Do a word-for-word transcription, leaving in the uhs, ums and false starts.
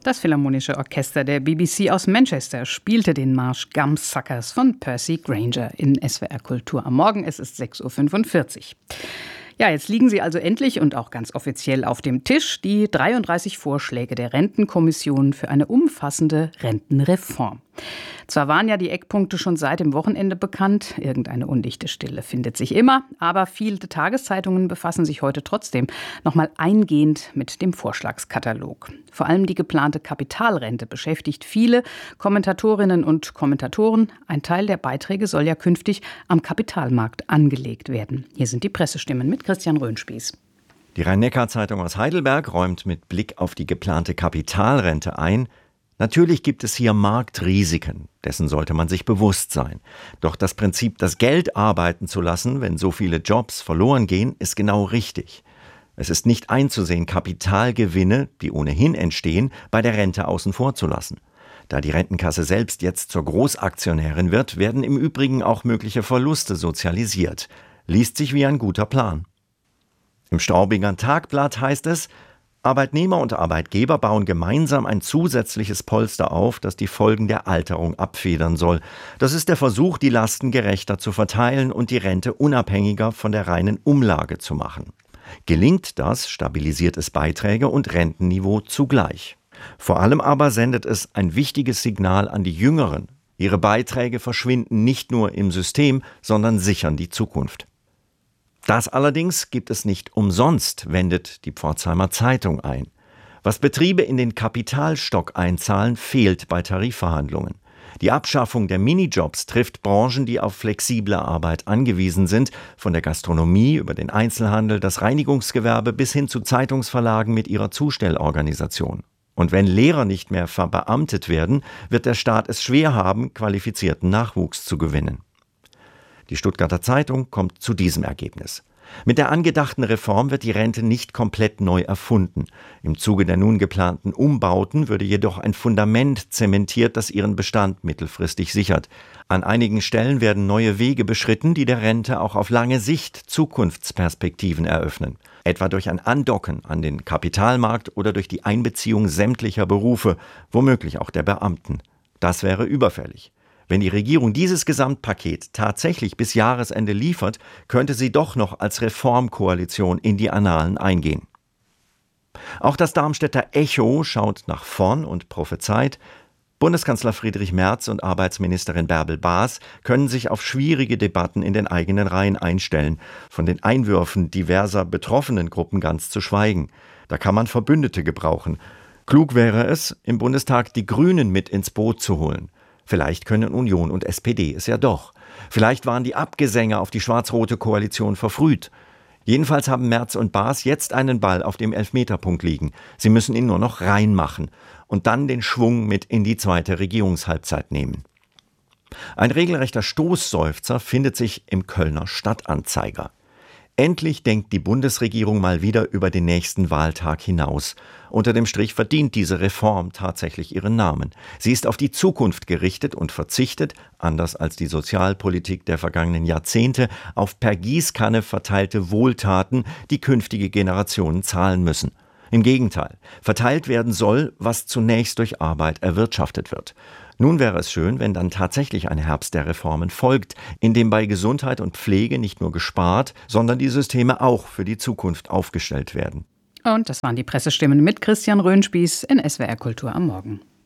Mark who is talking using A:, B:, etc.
A: Das Philharmonische Orchester der B B C aus Manchester spielte den Marsch Gumsuckers von Percy Grainger in S W R Kultur am Morgen. Es ist sechs Uhr fünfundvierzig. Ja, jetzt liegen sie also endlich und auch ganz offiziell auf dem Tisch, die dreiunddreißig Vorschläge der Rentenkommission für eine umfassende Rentenreform. Zwar waren ja die Eckpunkte schon seit dem Wochenende bekannt, irgendeine undichte Stille findet sich immer, aber viele Tageszeitungen befassen sich heute trotzdem nochmal eingehend mit dem Vorschlagskatalog. Vor allem die geplante Kapitalrente beschäftigt viele Kommentatorinnen und Kommentatoren. Ein Teil der Beiträge soll ja künftig am Kapitalmarkt angelegt werden. Hier sind die Pressestimmen mit Christian Röhnspieß.
B: Die Rhein-Neckar-Zeitung aus Heidelberg räumt mit Blick auf die geplante Kapitalrente ein: Natürlich gibt es hier Marktrisiken, dessen sollte man sich bewusst sein. Doch das Prinzip, das Geld arbeiten zu lassen, wenn so viele Jobs verloren gehen, ist genau richtig. Es ist nicht einzusehen, Kapitalgewinne, die ohnehin entstehen, bei der Rente außen vor zu lassen. Da die Rentenkasse selbst jetzt zur Großaktionärin wird, werden im Übrigen auch mögliche Verluste sozialisiert. Liest sich wie ein guter Plan. Im Straubinger Tagblatt heißt es: Arbeitnehmer und Arbeitgeber bauen gemeinsam ein zusätzliches Polster auf, das die Folgen der Alterung abfedern soll. Das ist der Versuch, die Lasten gerechter zu verteilen und die Rente unabhängiger von der reinen Umlage zu machen. Gelingt das, stabilisiert es Beiträge und Rentenniveau zugleich. Vor allem aber sendet es ein wichtiges Signal an die Jüngeren. Ihre Beiträge verschwinden nicht nur im System, sondern sichern die Zukunft. Das allerdings gibt es nicht umsonst, wendet die Pforzheimer Zeitung ein. Was Betriebe in den Kapitalstock einzahlen, fehlt bei Tarifverhandlungen. Die Abschaffung der Minijobs trifft Branchen, die auf flexible Arbeit angewiesen sind, von der Gastronomie über den Einzelhandel, das Reinigungsgewerbe bis hin zu Zeitungsverlagen mit ihrer Zustellorganisation. Und wenn Lehrer nicht mehr verbeamtet werden, wird der Staat es schwer haben, qualifizierten Nachwuchs zu gewinnen. Die Stuttgarter Zeitung kommt zu diesem Ergebnis. Mit der angedachten Reform wird die Rente nicht komplett neu erfunden. Im Zuge der nun geplanten Umbauten würde jedoch ein Fundament zementiert, das ihren Bestand mittelfristig sichert. An einigen Stellen werden neue Wege beschritten, die der Rente auch auf lange Sicht Zukunftsperspektiven eröffnen. Etwa durch ein Andocken an den Kapitalmarkt oder durch die Einbeziehung sämtlicher Berufe, womöglich auch der Beamten. Das wäre überfällig. Wenn die Regierung dieses Gesamtpaket tatsächlich bis Jahresende liefert, könnte sie doch noch als Reformkoalition in die Annalen eingehen. Auch das Darmstädter Echo schaut nach vorn und prophezeit: Bundeskanzler Friedrich Merz und Arbeitsministerin Bärbel Baas können sich auf schwierige Debatten in den eigenen Reihen einstellen, von den Einwürfen diverser betroffenen Gruppen ganz zu schweigen. Da kann man Verbündete gebrauchen. Klug wäre es, im Bundestag die Grünen mit ins Boot zu holen. Vielleicht können Union und S P D es ja doch. Vielleicht waren die Abgesänge auf die schwarz-rote Koalition verfrüht. Jedenfalls haben Merz und Baas jetzt einen Ball auf dem Elfmeterpunkt liegen. Sie müssen ihn nur noch reinmachen und dann den Schwung mit in die zweite Regierungshalbzeit nehmen. Ein regelrechter Stoßseufzer findet sich im Kölner Stadtanzeiger. Endlich denkt die Bundesregierung mal wieder über den nächsten Wahltag hinaus. Unter dem Strich verdient diese Reform tatsächlich ihren Namen. Sie ist auf die Zukunft gerichtet und verzichtet, anders als die Sozialpolitik der vergangenen Jahrzehnte, auf per Gießkanne verteilte Wohltaten, die künftige Generationen zahlen müssen. Im Gegenteil, verteilt werden soll, was zunächst durch Arbeit erwirtschaftet wird. Nun wäre es schön, wenn dann tatsächlich ein Herbst der Reformen folgt, in dem bei Gesundheit und Pflege nicht nur gespart, sondern die Systeme auch für die Zukunft aufgestellt werden.
A: Und das waren die Pressestimmen mit Christian Röhnspieß in S W R Kultur am Morgen.